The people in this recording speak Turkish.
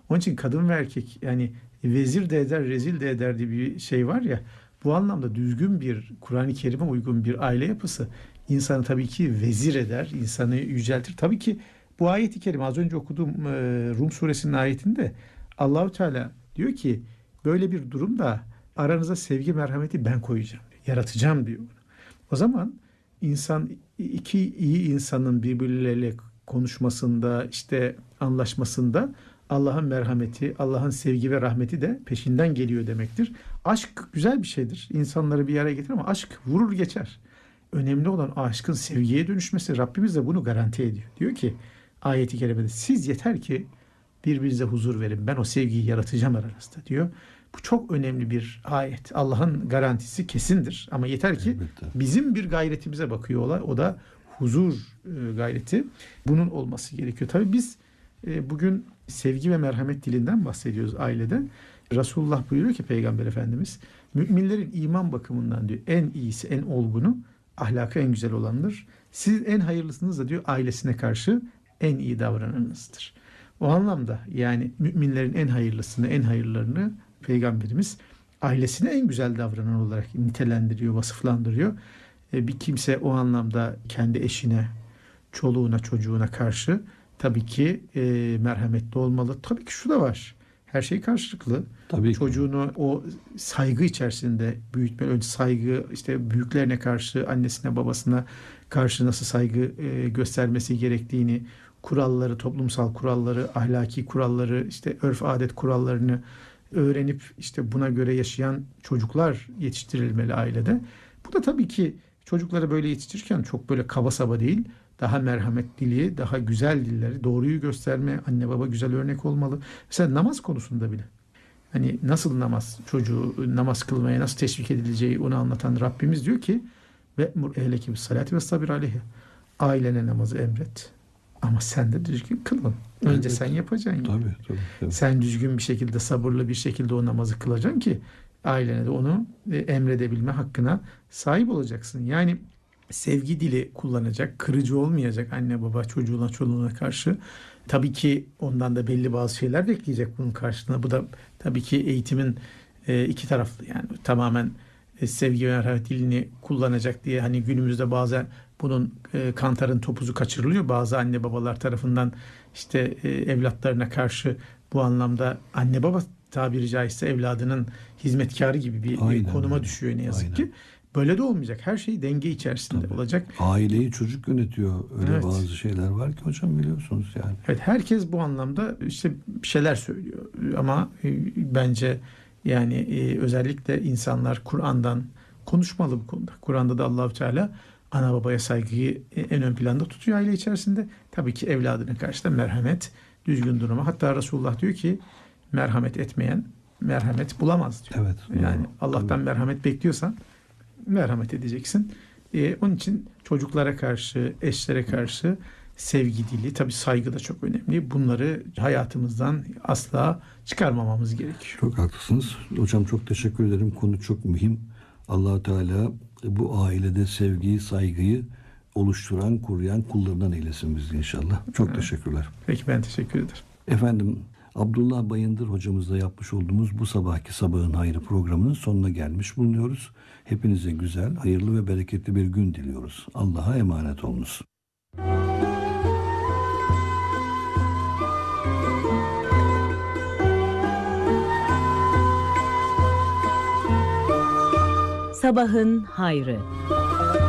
Onun için kadın ve erkek, yani vezir de eder, rezil de eder diye bir şey var ya. Bu anlamda düzgün bir, Kur'an-ı Kerim'e uygun bir aile yapısı insanı tabii ki vezir eder, insanı yüceltir. Tabii ki bu ayeti kerime, az önce okuduğum Rum suresinin ayetinde Allahu Teala diyor ki böyle bir durumda aranıza sevgi merhameti ben koyacağım, yaratacağım diyor. O zaman insan, iki iyi insanın birbirleriyle konuşmasında, işte anlaşmasında Allah'ın merhameti, Allah'ın sevgi ve rahmeti de peşinden geliyor demektir. Aşk güzel bir şeydir. İnsanları bir araya getirir ama aşk vurur geçer. Önemli olan aşkın sevgiye dönüşmesi. Rabbimiz de bunu garanti ediyor. Diyor ki ayeti kerimede, siz yeter ki birbirinize huzur verin. Ben o sevgiyi yaratacağım aranızda diyor. Bu çok önemli bir ayet. Allah'ın garantisi kesindir. Ama yeter ki bizim bir gayretimize bakıyor olay. O da huzur gayreti. Bunun olması gerekiyor. Tabii biz bugün sevgi ve merhamet dilinden bahsediyoruz ailede. Resulullah buyuruyor ki Peygamber Efendimiz, müminlerin iman bakımından diyor en iyisi, en olgunu, ahlakı en güzel olandır. Siz en hayırlısınız da diyor ailesine karşı en iyi davrananınızdır. O anlamda yani müminlerin en hayırlısını, en hayırlarını Peygamberimiz ailesine en güzel davranan olarak nitelendiriyor, vasıflandırıyor. Bir kimse o anlamda kendi eşine, çoluğuna, çocuğuna karşı tabii ki merhametli olmalı. Tabii ki şu da var. Her şey karşılıklı. Tabii çocuğunu o saygı içerisinde büyütme, önce saygı, işte büyüklerine karşı, annesine, babasına karşı nasıl saygı göstermesi gerektiğini, kuralları, toplumsal kuralları, ahlaki kuralları, işte örf adet kurallarını öğrenip işte buna göre yaşayan çocuklar yetiştirilmeli ailede. Bu da tabii ki çocukları böyle yetiştirirken çok böyle kaba saba değil, daha merhamet dili, daha güzel dilleri, doğruyu gösterme, anne baba güzel örnek olmalı. Mesela namaz konusunda bile. Hani nasıl namaz, çocuğu namaz kılmaya nasıl teşvik edileceği onu anlatan Rabbimiz diyor ki ve mur ehleki bis salati ve sabir aleyhi. Ailene namazı emret. Ama sen de düzgün kılın. Önce sen yapacaksın. Tabii. Sen düzgün bir şekilde, sabırlı bir şekilde o namazı kılacaksın ki ailene de onu emredebilme hakkına sahip olacaksın. Yani sevgi dili kullanacak, kırıcı olmayacak anne baba çocuğuna, çoluğuna karşı. Tabii ki ondan da belli bazı şeyler bekleyecek bunun karşılığında. Bu da tabii ki eğitimin iki taraflı, yani tamamen sevgi ve merhamet dilini kullanacak diye hani günümüzde bazen bunun kantarın topuzu kaçırılıyor. Bazı anne babalar tarafından işte evlatlarına karşı bu anlamda anne baba tabiri caizse evladının hizmetkarı gibi bir konuma düşüyor ne yazık ki. Böyle de olmayacak. Her şey denge içerisinde olacak. Aileyi çocuk yönetiyor. Öyle bazı şeyler var ki hocam, biliyorsunuz yani. Evet, herkes bu anlamda işte bir şeyler söylüyor. Ama bence yani özellikle insanlar Kur'an'dan konuşmalı bu konuda. Kur'an'da da Allah-u Teala ana babaya saygıyı en ön planda tutuyor aile içerisinde. Tabii ki evladına karşı da merhamet, düzgün durma. Hatta Resulullah diyor ki merhamet etmeyen merhamet bulamaz diyor. Evet. Yani Allah'tan merhamet bekliyorsan merhamet edeceksin. Onun için çocuklara karşı, eşlere karşı sevgi dili, tabii saygı da çok önemli. Bunları hayatımızdan asla çıkarmamamız gerekiyor. Çok haklısınız. Hocam çok teşekkür ederim. Konu çok mühim. Allah Teala bu ailede sevgiyi, saygıyı oluşturan, koruyan kullarından eylesin bizi inşallah. Çok teşekkürler. Peki, ben teşekkür ederim. Efendim, Abdullah Bayındır hocamızla yapmış olduğumuz bu sabahki Sabahın Hayrı programının sonuna gelmiş bulunuyoruz. Hepinize güzel, hayırlı ve bereketli bir gün diliyoruz. Allah'a emanet olunuz. Sabahın Hayrı.